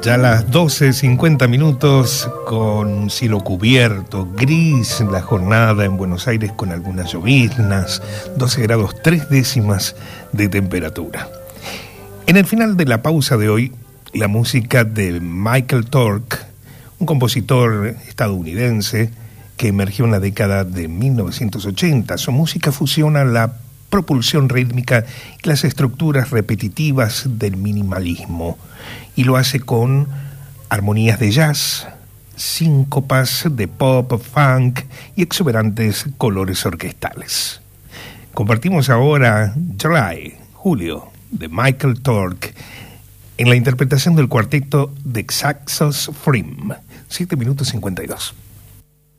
Ya a las 12:50 con cielo cubierto, gris la jornada en Buenos Aires con algunas lloviznas, 12 grados 3 décimas de temperatura. En el final de la pausa de hoy, la música de Michael Tork, un compositor estadounidense que emergió en la década de 1980. Su música fusiona la propulsión rítmica y las estructuras repetitivas del minimalismo, y lo hace con armonías de jazz, síncopas de pop, funk y exuberantes colores orquestales. Compartimos ahora July, Julio, de Michael Tork, en la interpretación del cuarteto de Saxos Frim, 7 minutos 52.